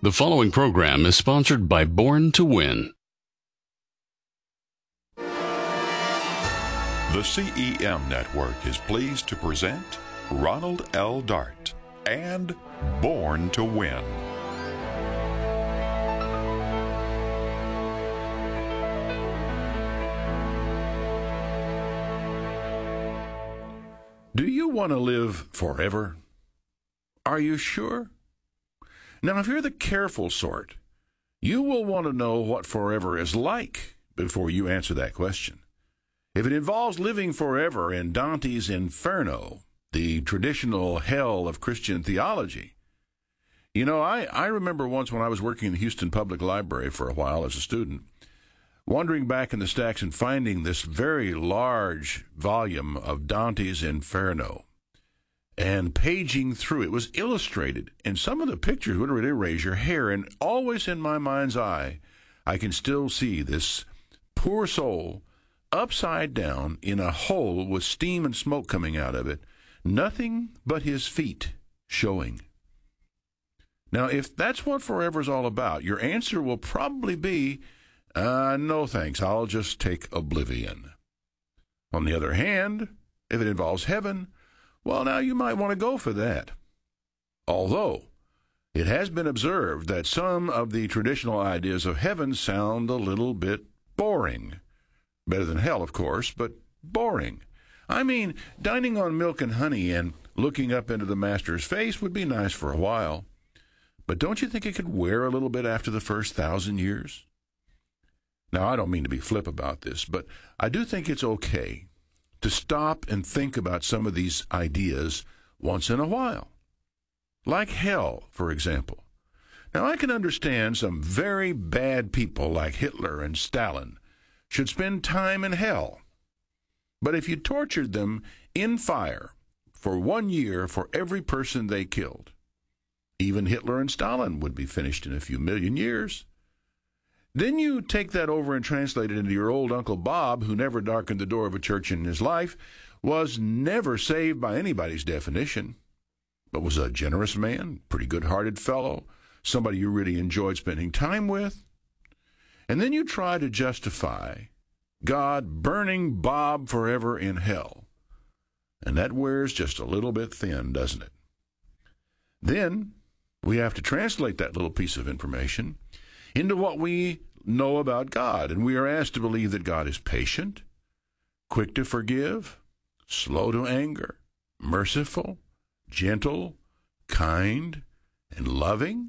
The following program is sponsored by Born to Win. The CEM Network is pleased to present Ronald L. Dart and Born to Win. Do you want to live forever? Are you sure? Now, if you're the careful sort, you will want to know what forever is like before you answer that question. If it involves living forever in Dante's Inferno, the traditional hell of Christian theology, I remember once when I was working in the Houston Public Library for a while as a student, wandering back in the stacks and finding this very large volume of Dante's Inferno and paging through. It was illustrated, and some of the pictures would really raise your hair, and always in my mind's eye, I can still see this poor soul upside down in a hole with steam and smoke coming out of it, nothing but his feet showing. Now, if that's what forever's all about, your answer will probably be, no thanks, I'll just take oblivion. On the other hand, if it involves heaven, well, now you might want to go for that. Although, it has been observed that some of the traditional ideas of heaven sound a little bit boring. Better than hell, of course, but boring. I mean, dining on milk and honey and looking up into the Master's face would be nice for a while. But don't you think it could wear a little bit after the first 1,000 years? Now, I don't mean to be flip about this, but I do think it's okay to stop and think about some of these ideas once in a while. Like hell, for example. Now, I can understand some very bad people like Hitler and Stalin should spend time in hell. But if you tortured them in fire for 1 year for every person they killed, even Hitler and Stalin would be finished in a few million years. Then you take that over and translate it into your old Uncle Bob, who never darkened the door of a church in his life, was never saved by anybody's definition, but was a generous man, pretty good-hearted fellow, somebody you really enjoyed spending time with. And then you try to justify God burning Bob forever in hell. And that wears just a little bit thin, doesn't it? Then we have to translate that little piece of information into what we know about God, and we are asked to believe that God is patient, quick to forgive, slow to anger, merciful, gentle, kind, and loving.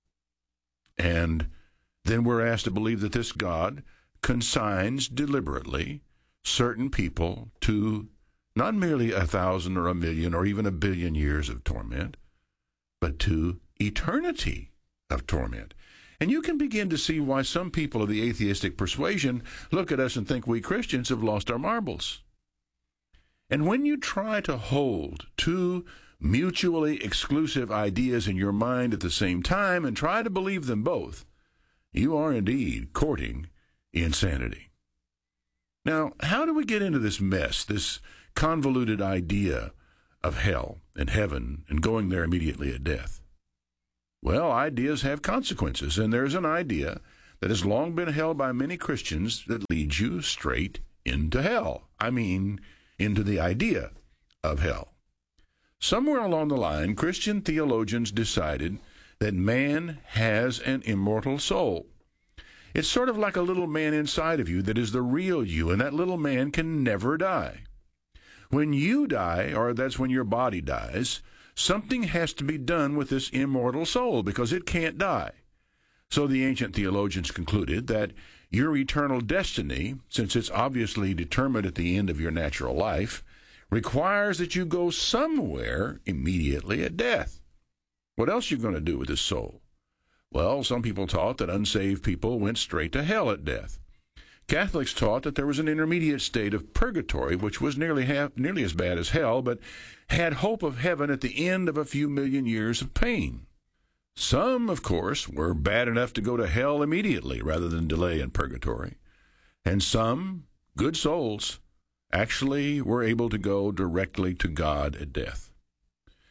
And then we're asked to believe that this God consigns deliberately certain people to not merely 1,000 or 1,000,000 or even 1,000,000,000 years of torment, but to eternity of torment. And you can begin to see why some people of the atheistic persuasion look at us and think we Christians have lost our marbles. And when you try to hold two mutually exclusive ideas in your mind at the same time and try to believe them both, you are indeed courting insanity. Now, how do we get into this mess, this convoluted idea of hell and heaven and going there immediately at death? Well, ideas have consequences, and there's an idea that has long been held by many Christians that leads you straight into hell. I mean, into the idea of hell. Somewhere along the line, Christian theologians decided that man has an immortal soul. It's sort of like a little man inside of you that is the real you, and that little man can never die. When you die, or that's when your body dies, something has to be done with this immortal soul because it can't die. So the ancient theologians concluded that your eternal destiny, since it's obviously determined at the end of your natural life, requires that you go somewhere immediately at death. What else are you going to do with this soul? Well, some people taught that unsaved people went straight to hell at death. Catholics taught that there was an intermediate state of purgatory, which was nearly as bad as hell, but had hope of heaven at the end of a few million years of pain. Some, of course, were bad enough to go to hell immediately rather than delay in purgatory. And some, good souls, actually were able to go directly to God at death.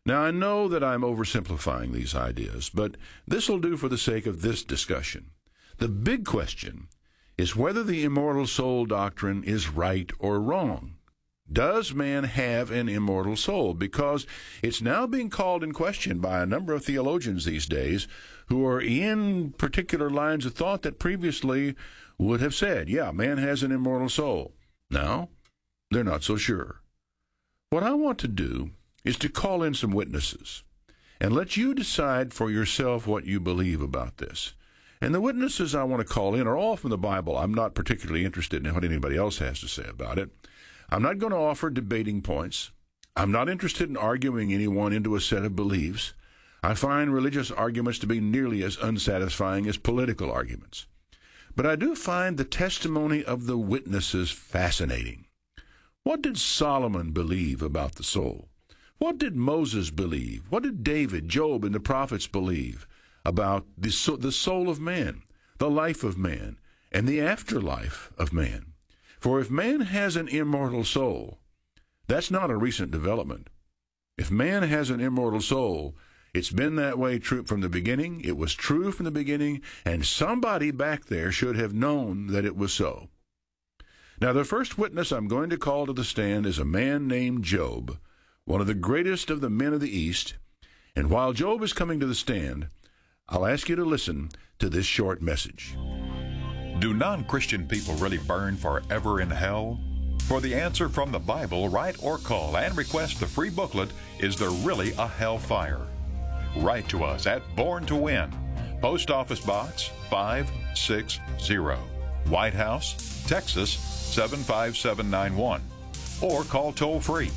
Now, I know that I'm oversimplifying these ideas, but this will do for the sake of this discussion. The big question is whether the immortal soul doctrine is right or wrong. Does man have an immortal soul? Because it's now being called in question by a number of theologians these days who are in particular lines of thought that previously would have said, yeah, man has an immortal soul. Now, they're not so sure. What I want to do is to call in some witnesses and let you decide for yourself what you believe about this. And the witnesses I want to call in are all from the Bible. I'm not particularly interested in what anybody else has to say about it. I'm not going to offer debating points. I'm not interested in arguing anyone into a set of beliefs. I find religious arguments to be nearly as unsatisfying as political arguments. But I do find the testimony of the witnesses fascinating. What did Solomon believe about the soul? What did Moses believe? What did David, Job, and the prophets believe about the soul of man, the life of man, and the afterlife of man? For if man has an immortal soul, that's not a recent development. If man has an immortal soul, it's been that way true from the beginning. It was true from the beginning, and somebody back there should have known that it was so. Now, the first witness I'm going to call to the stand is a man named Job, one of the greatest of the men of the East. And while Job is coming to the stand, I'll ask you to listen to this short message. Do non-Christian people really burn forever in hell? For the answer from the Bible, write or call and request the free booklet, Is There Really a Hellfire? Write to us at Born to Win, Post Office Box 560, White House, Texas 75791, or call toll-free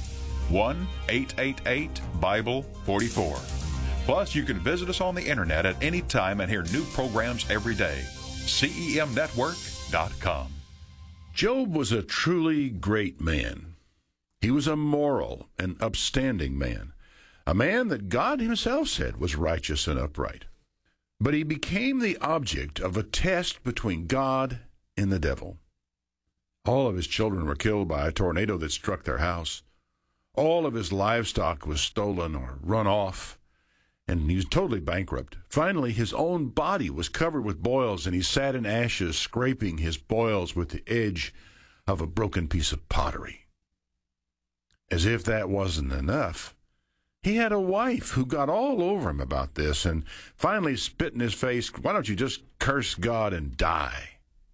1-888-BIBLE-44. Plus, you can visit us on the internet at any time and hear new programs every day. CEMnetwork.com. Job was a truly great man. He was a moral and upstanding man, a man that God himself said was righteous and upright. But he became the object of a test between God and the devil. All of his children were killed by a tornado that struck their house. All of his livestock was stolen or run off, and he was totally bankrupt. Finally, his own body was covered with boils, and he sat in ashes, scraping his boils with the edge of a broken piece of pottery. As if that wasn't enough, he had a wife who got all over him about this and finally spit in his face, "Why don't you just curse God and die?"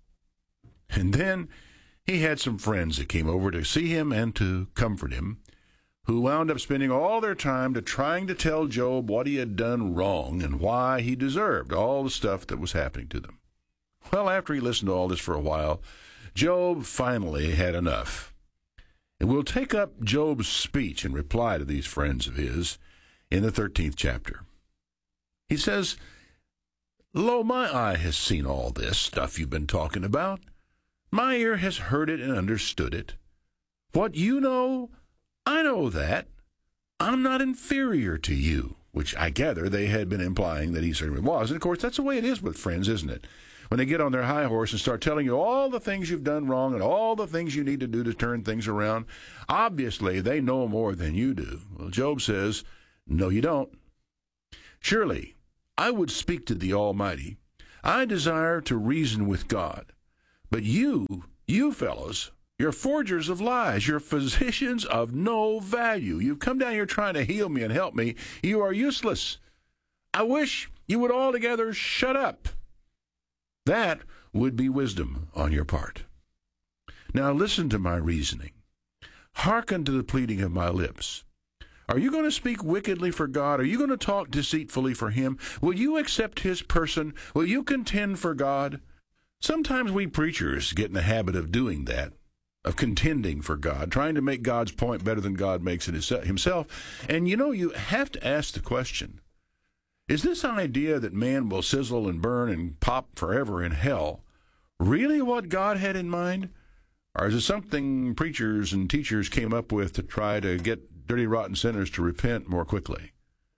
And then he had some friends that came over to see him and to comfort him, who wound up spending all their time trying to tell Job what he had done wrong and why he deserved all the stuff that was happening to them. Well, after he listened to all this for a while, Job finally had enough. And we'll take up Job's speech in reply to these friends of his in the 13th chapter. He says, "Lo, my eye has seen all this stuff you've been talking about. My ear has heard it and understood it. What you know, I know that. I'm not inferior to you," which I gather they had been implying that he certainly was. And, of course, that's the way it is with friends, isn't it? When they get on their high horse and start telling you all the things you've done wrong and all the things you need to do to turn things around, obviously they know more than you do. Well, Job says, no, you don't. "Surely I would speak to the Almighty. I desire to reason with God. But you fellows, you're forgers of lies. You're physicians of no value. You've come down here trying to heal me and help me. You are useless. I wish you would altogether shut up." That would be wisdom on your part. Now listen to my reasoning. Hearken to the pleading of my lips. Are you going to speak wickedly for God? Are you going to talk deceitfully for him? Will you accept his person? Will you contend for God? Sometimes we preachers get in the habit of doing that, of contending for God, trying to make God's point better than God makes it himself. And you have to ask the question, is this idea that man will sizzle and burn and pop forever in hell really what God had in mind? Or is it something preachers and teachers came up with to try to get dirty, rotten sinners to repent more quickly?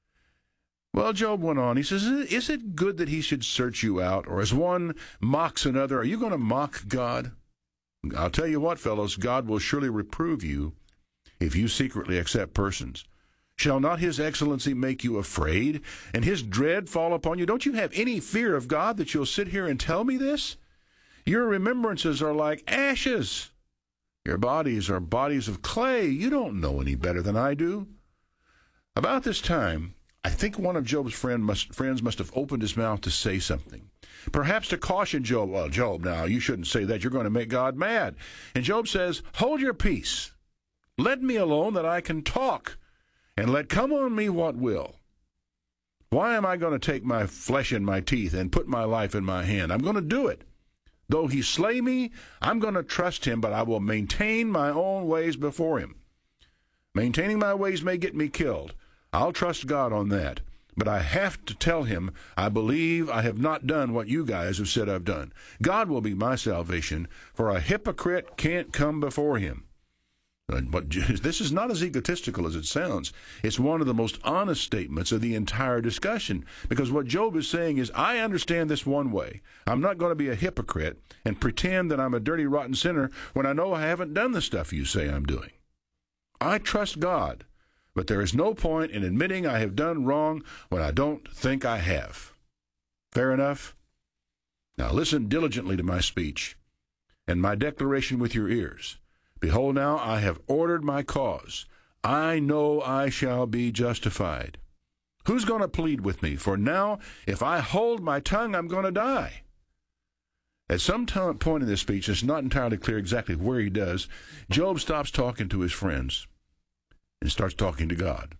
Well, Job went on. He says, "Is it good that he should search you out? Or as one mocks another, are you going to mock God? I'll tell you what, fellows, God will surely reprove you if you secretly accept persons. Shall not his excellency make you afraid, and his dread fall upon you? Don't you have any fear of God that you'll sit here and tell me this? Your remembrances are like ashes. Your bodies are bodies of clay. You don't know any better than I do. About this time, I think one of Job's friends must have opened his mouth to say something. Perhaps to caution Job. Well, Job, now, you shouldn't say that. You're going to make God mad. And Job says, hold your peace. Let me alone that I can talk, and let come on me what will. Why am I going to take my flesh in my teeth and put my life in my hand? I'm going to do it. Though he slay me, I'm going to trust him, but I will maintain my own ways before him. Maintaining my ways may get me killed. I'll trust God on that. But I have to tell him, I believe I have not done what you guys have said I've done. God will be my salvation, for a hypocrite can't come before him. But this is not as egotistical as it sounds. It's one of the most honest statements of the entire discussion, because what Job is saying is, I understand this one way. I'm not going to be a hypocrite and pretend that I'm a dirty, rotten sinner when I know I haven't done the stuff you say I'm doing. I trust God, but there is no point in admitting I have done wrong when I don't think I have. Fair enough? Now listen diligently to my speech and my declaration with your ears. Behold, now I have ordered my cause. I know I shall be justified. Who's going to plead with me? For now, if I hold my tongue, I'm going to die. At some point in this speech, it's not entirely clear exactly where he does, Job stops talking to his friends and starts talking to God.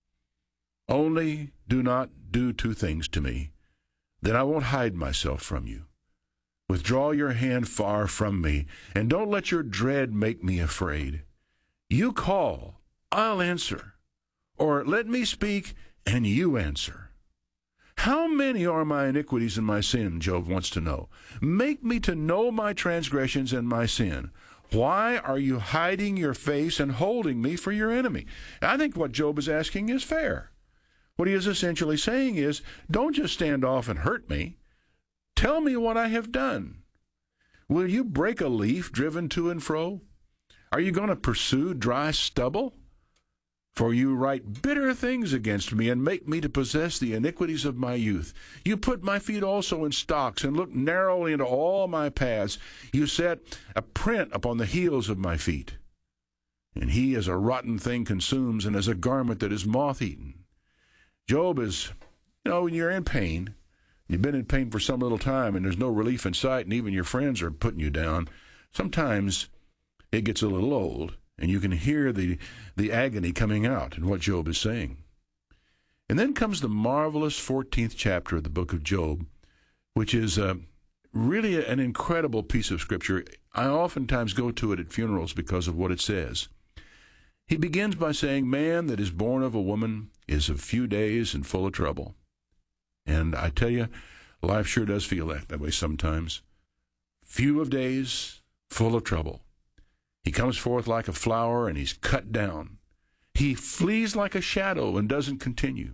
Only do not do two things to me, then I won't hide myself from you. Withdraw your hand far from me, and don't let your dread make me afraid. You call, I'll answer. Or let me speak, and you answer. How many are my iniquities and my sin, Job wants to know. Make me to know my transgressions and my sin. Why are you hiding your face and holding me for your enemy? I think what Job is asking is fair. What he is essentially saying is, don't just stand off and hurt me. Tell me what I have done. Will you break a leaf driven to and fro? Are you going to pursue dry stubble? For you write bitter things against me, and make me to possess the iniquities of my youth. You put my feet also in stocks, and look narrowly into all my paths. You set a print upon the heels of my feet. And he as a rotten thing consumes, and as a garment that is moth-eaten. Job is, when you're in pain, you've been in pain for some little time, and there's no relief in sight, and even your friends are putting you down. Sometimes it gets a little old, and you can hear the agony coming out in what Job is saying. And then comes the marvelous 14th chapter of the book of Job, which is really an incredible piece of scripture. I oftentimes go to it at funerals because of what it says. He begins by saying, man that is born of a woman is of few days and full of trouble. And I tell you, life sure does feel that way sometimes. Few of days, full of trouble. He comes forth like a flower, and he's cut down. He flees like a shadow and doesn't continue.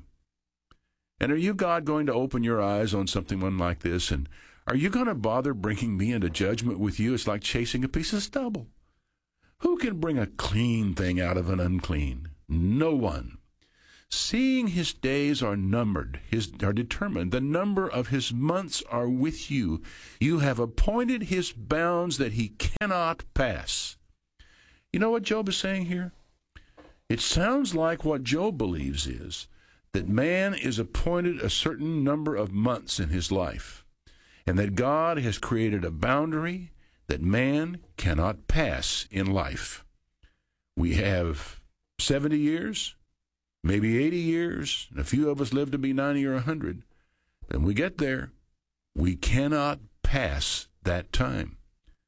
And are you, God, going to open your eyes on something like this? And are you going to bother bringing me into judgment with you? It's like chasing a piece of stubble. Who can bring a clean thing out of an unclean? No one. Seeing his days are numbered, are determined, the number of his months are with you. You have appointed his bounds that he cannot pass. You know what Job is saying here? It sounds like what Job believes is that man is appointed a certain number of months in his life, and that God has created a boundary that man cannot pass in life. We have 70 years, maybe 80 years, and a few of us live to be 90 or 100. When we get there, we cannot pass that time.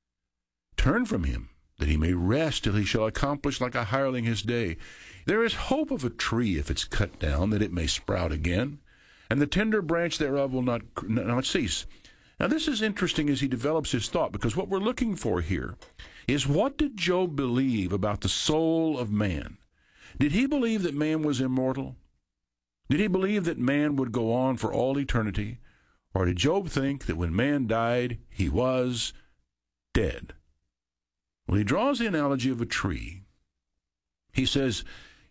Turn from him, that he may rest till he shall accomplish like a hireling his day. There is hope of a tree if it's cut down, that it may sprout again, and the tender branch thereof will not cease. Now this is interesting as he develops his thought, because what we're looking for here is, what did Job believe about the soul of man? Did he believe that man was immortal? Did he believe that man would go on for all eternity? Or did Job think that when man died, he was dead? Well, he draws the analogy of a tree. He says,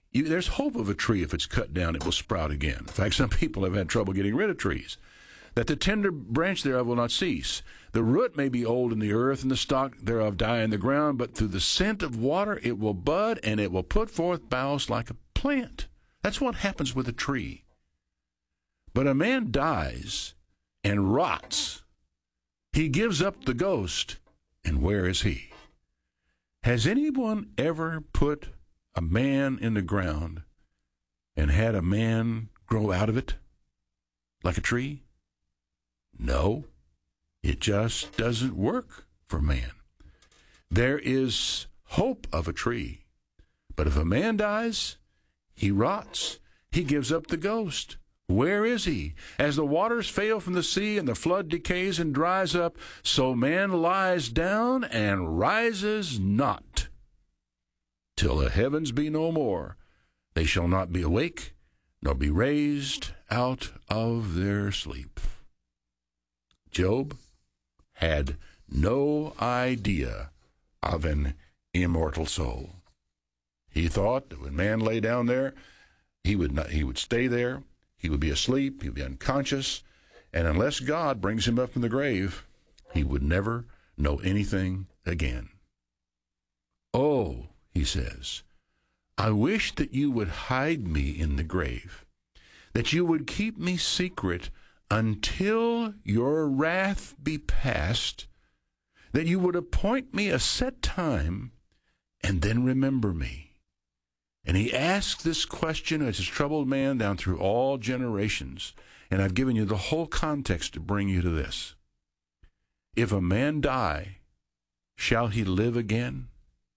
There's hope of a tree. If it's cut down, it will sprout again. In fact, some people have had trouble getting rid of trees. That the tender branch thereof will not cease. The root may be old in the earth, and the stalk thereof die in the ground, but through the scent of water it will bud, and it will put forth boughs like a plant. That's what happens with a tree. But a man dies and rots. He gives up the ghost, and where is he? Has anyone ever put a man in the ground and had a man grow out of it like a tree? No, it just doesn't work for man. There is hope of a tree, but if a man dies, he rots. He gives up the ghost. Where is he? As the waters fail from the sea and the flood decays and dries up, so man lies down and rises not. Till the heavens be no more, they shall not be awake, nor be raised out of their sleep. Job had no idea of an immortal soul. He thought that when man lay down there, he would stay there, he would be asleep, he would be unconscious, and unless God brings him up from the grave, he would never know anything again. Oh, he says, I wish that you would hide me in the grave, that you would keep me secret until your wrath be past, that you would appoint me a set time and then remember me. And he asked this question as a troubled man down through all generations, and I've given you the whole context to bring you to this. If a man die, shall he live again?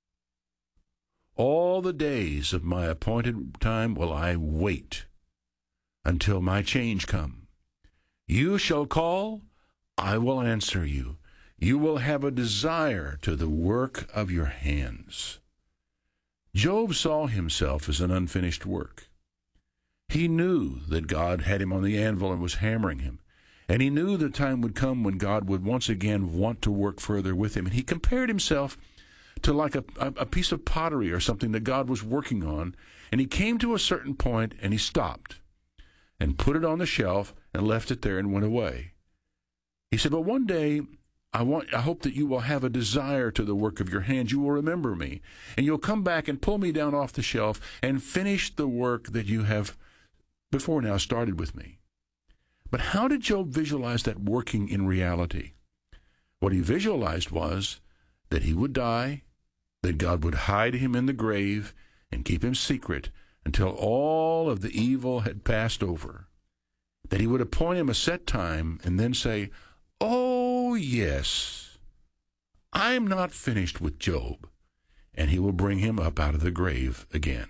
All the days of my appointed time will I wait until my change come. You shall call, I will answer you. You will have a desire to the work of your hands. Job saw himself as an unfinished work. He knew that God had him on the anvil and was hammering him. And he knew the time would come when God would once again want to work further with him. And he compared himself to like a piece of pottery or something that God was working on. And he came to a certain point and he stopped and put it on the shelf and left it there and went away. He said, but one day I hope that you will have a desire to the work of your hands. You will remember me, and you'll come back and pull me down off the shelf and finish the work that you have before now started with me. But how did Job visualize that working in reality? What he visualized was that he would die, that God would hide him in the grave and keep him secret until all of the evil had passed over, that he would appoint him a set time and then say, oh, yes, I'm not finished with Job, and he will bring him up out of the grave again.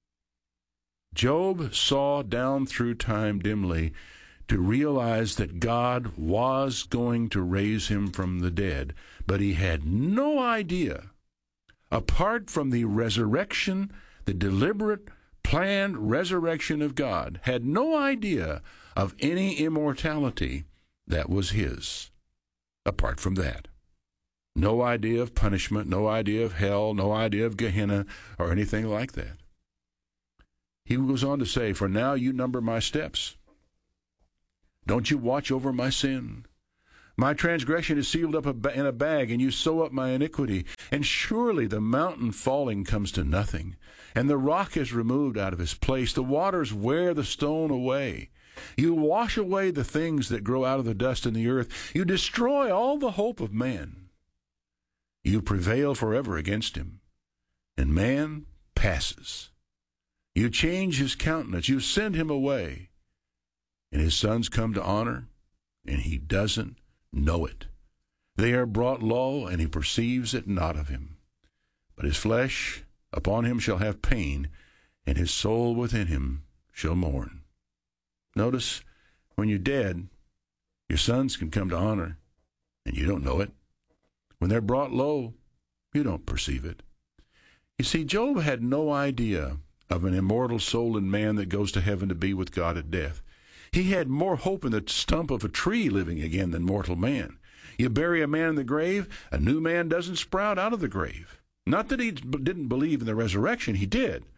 Job saw down through time dimly to realize that God was going to raise him from the dead, but he had no idea, apart from the resurrection, the deliberate, planned resurrection of God, had no idea of any immortality that was his. Apart from that, no idea of punishment, no idea of hell, no idea of Gehenna, or anything like that. He goes on to say, for now you number my steps. Don't you watch over my sin? My transgression is sealed up in a bag, and you sew up my iniquity. And surely the mountain falling comes to nothing, and the rock is removed out of his place. The waters wear the stone away. You wash away the things that grow out of the dust in the earth. You destroy all the hope of man. You prevail forever against him, and man passes. You change his countenance. You send him away, and his sons come to honor, and he doesn't know it. They are brought low, and he perceives it not of him. But his flesh upon him shall have pain, and his soul within him shall mourn. Notice, when you're dead, your sons can come to honor, and you don't know it. When they're brought low, you don't perceive it. You see, Job had no idea of an immortal soul in man that goes to heaven to be with God at death. He had more hope in the stump of a tree living again than mortal man. You bury a man in the grave, a new man doesn't sprout out of the grave. Not that he didn't believe in the resurrection, he did.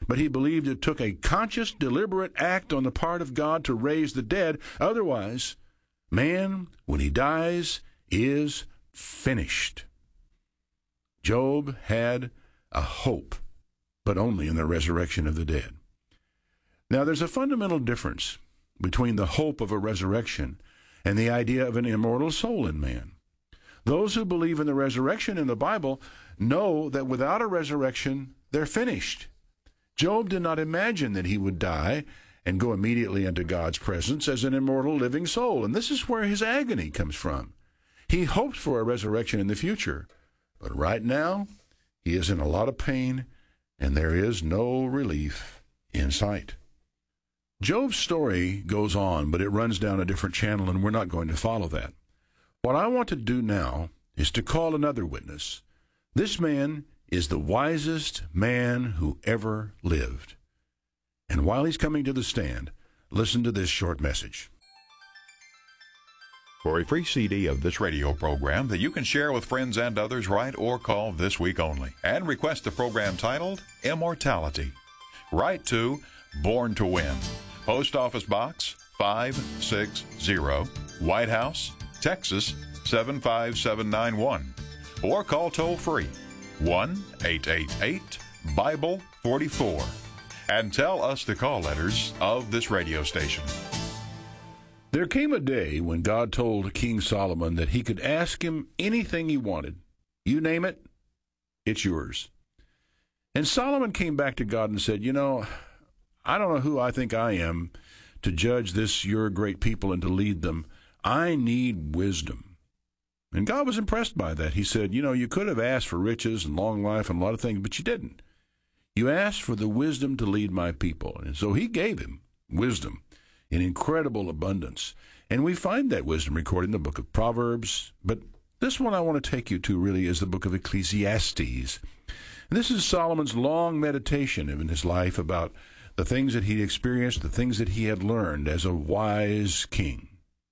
but he believed it took a conscious, deliberate act on the part of God to raise the dead. Otherwise, man, when he dies, is finished. Job had a hope, but only in the resurrection of the dead. Now, there's a fundamental difference between the hope of a resurrection and the idea of an immortal soul in man. Those who believe in the resurrection in the Bible know that without a resurrection, they're finished. Job did not imagine that he would die and go immediately into God's presence as an immortal living soul, and this is where his agony comes from. He hoped for a resurrection in the future, but right now, he is in a lot of pain, and there is no relief in sight. Job's story goes on, but it runs down a different channel, and we're not going to follow that. What I want to do now is to call another witness. This man is the wisest man who ever lived. And while he's coming to the stand, listen to this short message. For a free CD of this radio program that you can share with friends and others, write or call this week only and request the program titled Immortality. Write to Born to Win, Post Office Box 560, White House, Texas 75791, or call toll-free 1-888-BIBLE-44 and tell us the call letters of this radio station. There came a day when God told King Solomon that he could ask him anything he wanted. You name it, it's yours. And Solomon came back to God and said, I don't know who I think I am to judge this your great people and to lead them. I need wisdom. And God was impressed by that. He said, you could have asked for riches and long life and a lot of things, but you didn't. You asked for the wisdom to lead my people. And so he gave him wisdom in incredible abundance. And we find that wisdom recorded in the book of Proverbs. But this one I want to take you to really is the book of Ecclesiastes. And this is Solomon's long meditation in his life about the things that he experienced, the things that he had learned as a wise king.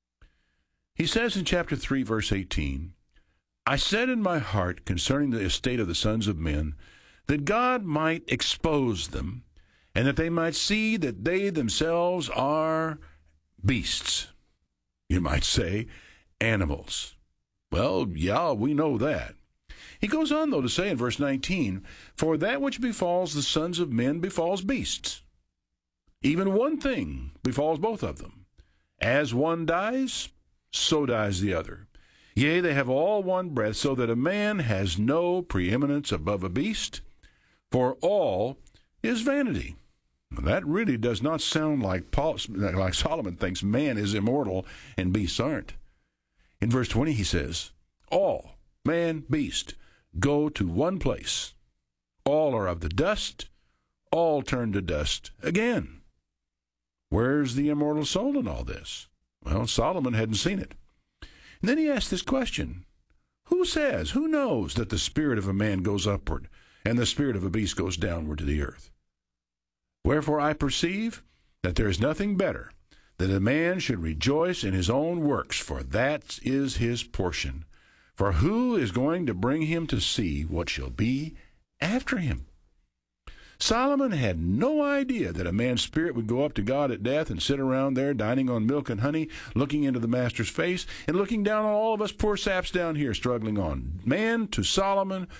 He says in chapter 3, verse 18, I said in my heart concerning the estate of the sons of men, that God might expose them, and that they might see that they themselves are beasts. You might say, animals. Well, yeah, we know that. He goes on, though, to say in verse 19, for that which befalls the sons of men befalls beasts. Even one thing befalls both of them. As one dies, so dies the other. Yea, they have all one breath, so that a man has no preeminence above a beast, for all is vanity. That really does not sound like Solomon thinks man is immortal and beasts aren't. In verse 20 he says, all, man, beast, go to one place. All are of the dust, all turn to dust again. Where's the immortal soul in all this? Well, Solomon hadn't seen it. And then he asked this question, who knows that the spirit of a man goes upward, and the spirit of a beast goes downward to the earth? Wherefore I perceive that there is nothing better that a man should rejoice in his own works, for that is his portion. For who is going to bring him to see what shall be after him? Solomon had no idea that a man's spirit would go up to God at death and sit around there dining on milk and honey, looking into the master's face and looking down on all of us poor saps down here struggling on. Man, to Solomon,